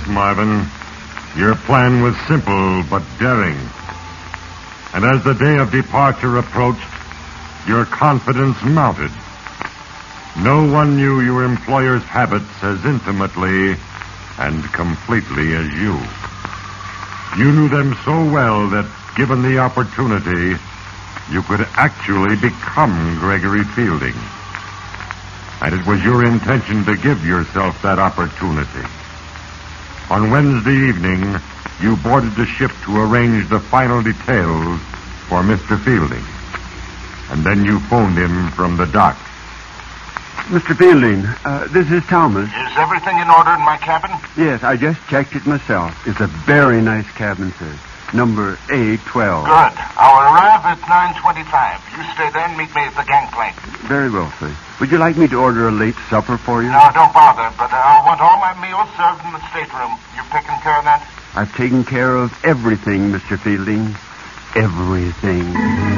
Marvin. Your plan was simple but daring. And as the day of departure approached, your confidence mounted. No one knew your employer's habits as intimately and completely as you. You knew them so well that, given the opportunity, you could actually become Gregory Fielding. And it was your intention to give yourself that opportunity. On Wednesday evening, you boarded the ship to arrange the final details for Mr. Fielding. And then you phoned him from the dock. Mr. Fielding, this is Thomas. Is everything in order in my cabin? Yes, I just checked it myself. It's a very nice cabin, sir. Number A12. Good. I'll arrive at 9:25. You stay there and meet me at the gangplank. Very well, sir. Would you like me to order a late supper for you? No, don't bother, but I'll want all my meals served in the stateroom. You've taken care of that? I've taken care of everything, Mr. Fielding. Everything.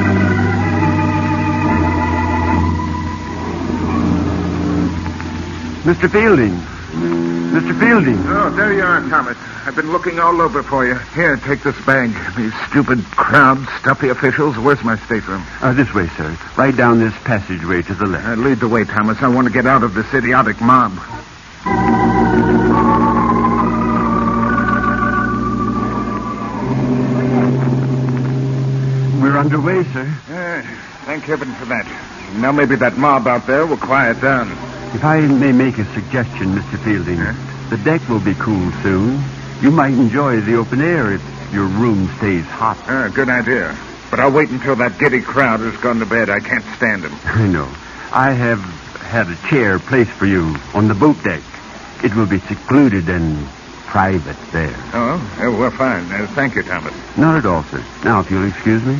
Mr. Fielding. Mr. Fielding. Oh, there you are, Thomas. I've been looking all over for you. Here, take this bag. These stupid crowd, stuffy officials. Where's my stateroom? This way, sir. Right down this passageway to the left. Lead the way, Thomas. I want to get out of this idiotic mob. We're underway, sir. Thank heaven for that. Now maybe that mob out there will quiet down. If I may make a suggestion, Mr. Fielding, the deck will be cool soon. You might enjoy the open air if your room stays hot. Good idea. But I'll wait until that giddy crowd has gone to bed. I can't stand them. I know. I have had a chair placed for you on the boat deck. It will be secluded and private there. Oh, well, fine. Thank you, Thomas. Not at all, sir. Now, if you'll excuse me.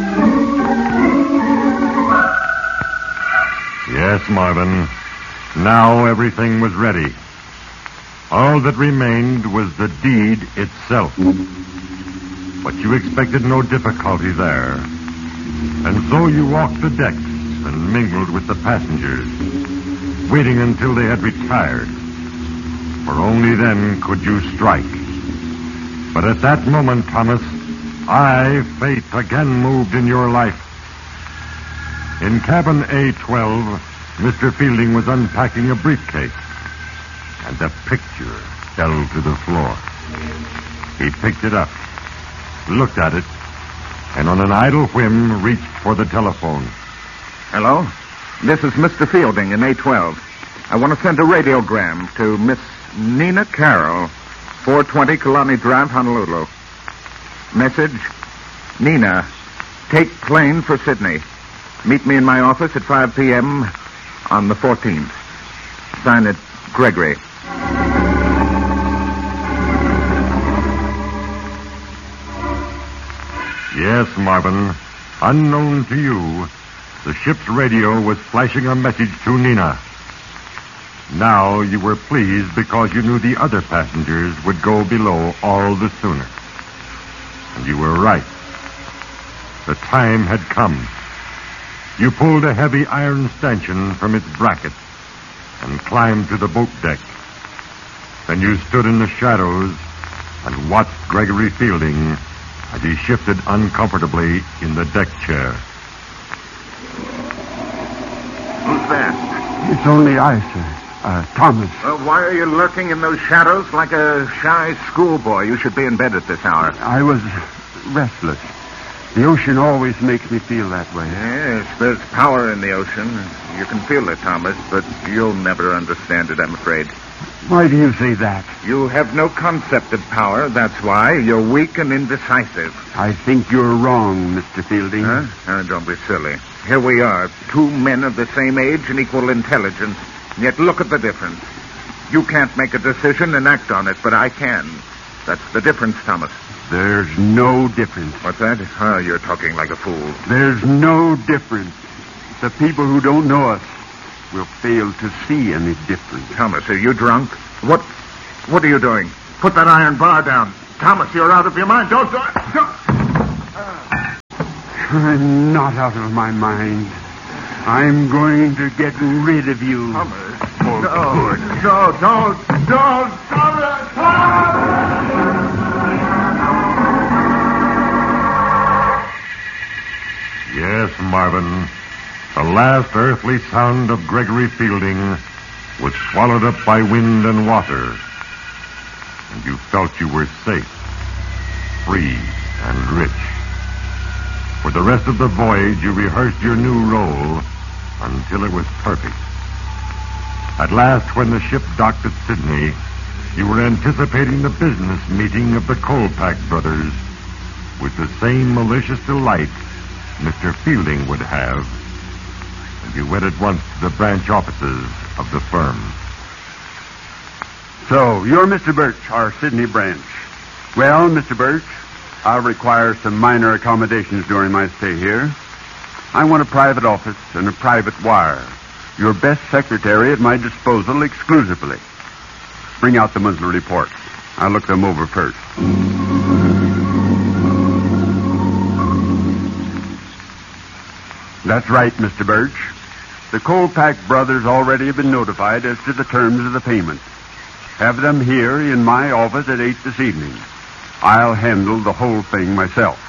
Yes, Marvin. Now everything was ready. All that remained was the deed itself. But you expected no difficulty there. And so you walked the decks and mingled with the passengers, waiting until they had retired. For only then could you strike. But at that moment, Thomas, fate again moved in your life. In cabin A12, Mr. Fielding was unpacking a briefcase, and a picture fell to the floor. He picked it up, looked at it, and on an idle whim reached for the telephone. Hello? This is Mr. Fielding in A12. I want to send a radiogram to Miss Nina Carroll, 420 Kalani Drive, Honolulu. Message: Nina, take plane for Sydney. Meet me in my office at 5 p.m. on the 14th. Sign it, Gregory. Yes, Marvin. Unknown to you, the ship's radio was flashing a message to Nina. Now you were pleased because you knew the other passengers would go below all the sooner. And you were right. The time had come. You pulled a heavy iron stanchion from its bracket and climbed to the boat deck. Then you stood in the shadows and watched Gregory Fielding as he shifted uncomfortably in the deck chair. Who's there? It's only I, sir. Thomas. Why are you lurking in those shadows like a shy schoolboy? You should be in bed at this hour. I was restless. The ocean always makes me feel that way. Yes, there's power in the ocean. You can feel it, Thomas, but you'll never understand it, I'm afraid. Why do you say that? You have no concept of power, that's why. You're weak and indecisive. I think you're wrong, Mr. Fielding. Don't be silly. Here we are, two men of the same age and equal intelligence. Yet look at the difference. You can't make a decision and act on it, but I can. That's the difference, Thomas. There's no difference. What's that? Oh, you're talking like a fool. There's no difference. The people who don't know us will fail to see any difference. Thomas, are you drunk? What are you doing? Put that iron bar down. Thomas, you're out of your mind. Don't. I'm not out of my mind. I'm going to get rid of you. Thomas. No, don't. Don't Yes, Marvin. The last earthly sound of Gregory Fielding was swallowed up by wind and water. And you felt you were safe, free, and rich. For the rest of the voyage, you rehearsed your new role until it was perfect. At last, when the ship docked at Sydney, you were anticipating the business meeting of the Colpack brothers with the same malicious delight Mr. Fielding would have. And you went at once to the branch offices of the firm. So, you're Mr. Birch, our Sydney branch. Well, Mr. Birch, I'll require some minor accommodations during my stay here. I want a private office and a private wire. Your best secretary at my disposal exclusively. Bring out the monthly reports. I'll look them over first. That's right, Mr. Birch. The Colpack brothers already have been notified as to the terms of the payment. Have them here in my office at 8 this evening. I'll handle the whole thing myself.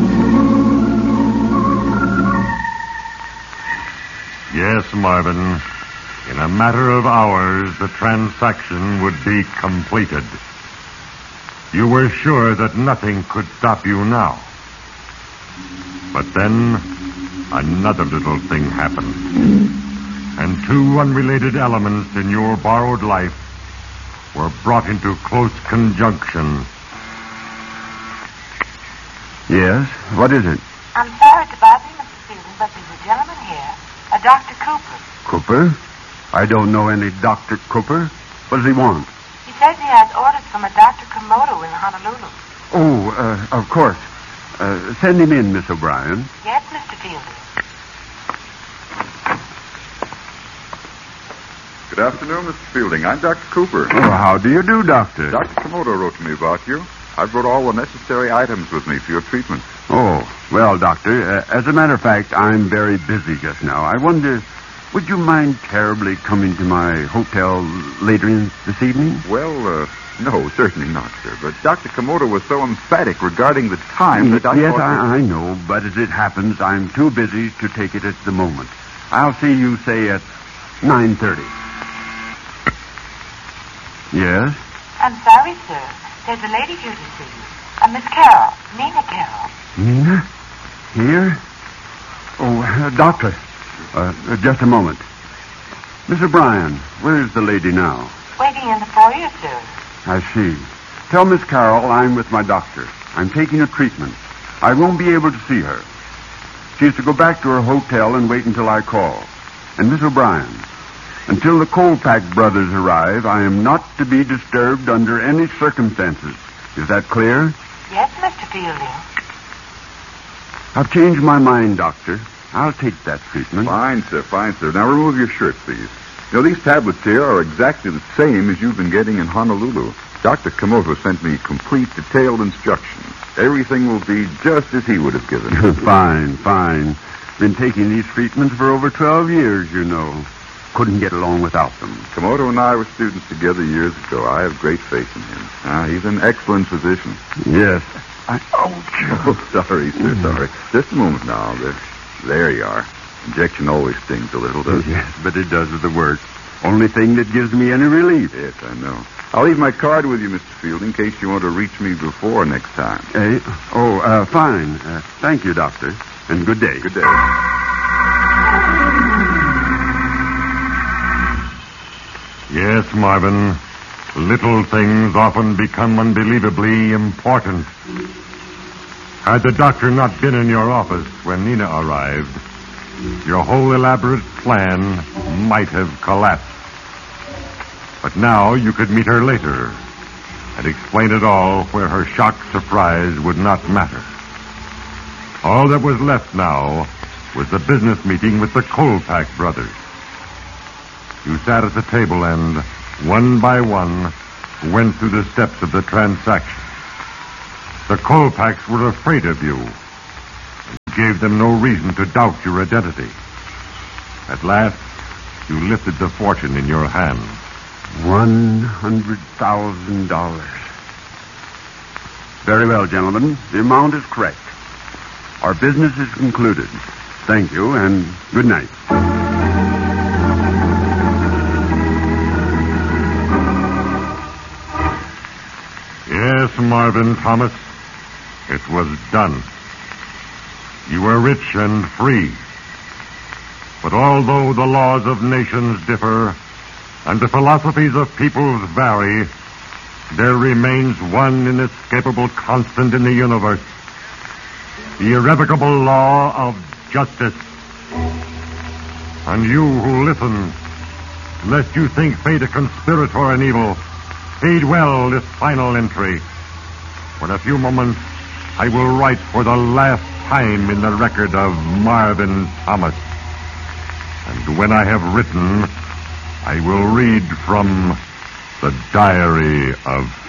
Yes, Marvin. In a matter of hours, the transaction would be completed. You were sure that nothing could stop you now. But then, another little thing happened. And two unrelated elements in your borrowed life were brought into close conjunction. Yes? What is it? I'm sorry to bother you, Mr. Fielding, but there's a gentleman here, a Dr. Cooper. Cooper? I don't know any Dr. Cooper. What does he want? He says he has orders from a Dr. Komodo in Honolulu. Oh, of course. Send him in, Miss O'Brien. Yes, Mr. Fielding. Good afternoon, Mr. Fielding. I'm Dr. Cooper. Oh, how do you do, Doctor? Dr. Komodo wrote to me about you. I brought all the necessary items with me for your treatment. Oh, well, Doctor, as a matter of fact, I'm very busy just now. I wonder, would you mind terribly coming to my hotel later this evening? Well, no, certainly not, sir. But Dr. Komodo was so emphatic regarding the time that I Yes, thought... I know, but as it happens, I'm too busy to take it at the moment. I'll see you, say, at 9:30. Yes? I'm sorry, sir. There's a lady here to see you. Miss Carroll. Nina Carroll. Nina? Here? Oh, Doctor. Just a moment. Miss O'Brien, where's the lady now? Waiting in the foyer, sir. I see. Tell Miss Carroll I'm with my doctor. I'm taking a treatment. I won't be able to see her. She's to go back to her hotel and wait until I call. And Miss O'Brien, until the Colpack brothers arrive, I am not to be disturbed under any circumstances. Is that clear? Yes, Mr. Fielding. I've changed my mind, Doctor. I'll take that treatment. Fine, sir, fine, sir. Now remove your shirt, please. You know, these tablets here are exactly the same as you've been getting in Honolulu. Dr. Komodo sent me complete, detailed instructions. Everything will be just as he would have given it. Fine. Been taking these treatments for over 12 years, you know. Couldn't get along without them. Komodo and I were students together years ago. I have great faith in him. He's an excellent physician. Yes. Oh, sorry, sir, sorry. Just a moment now. There you are. Injection always stings a little, doesn't it? Yes, but it does the work. Only thing that gives me any relief. Yes, I know. I'll leave my card with you, Mr. Field, in case you want to reach me before next time. Fine. Thank you, Doctor. And good day. Good day. Yes, Marvin. Little things often become unbelievably important. Had the doctor not been in your office when Nina arrived, your whole elaborate plan might have collapsed. But now you could meet her later and explain it all where her shocked surprise would not matter. All that was left now was the business meeting with the Colpack brothers. You sat at the table and, one by one, went through the steps of the transaction. The Colpacks were afraid of you. You gave them no reason to doubt your identity. At last, you lifted the fortune in your hand. $100,000. Very well, gentlemen. The amount is correct. Our business is concluded. Thank you, and good night. Yes, Marvin Thomas, it was done. You were rich and free. But although the laws of nations differ and the philosophies of peoples vary, there remains one inescapable constant in the universe: the irrevocable law of justice. And you who listen, lest you think fate a conspirator in evil, heed well this final entry. For in a few moments, I will write for the last time in the record of Marvin Thomas. And when I have written, I will read from the Diary of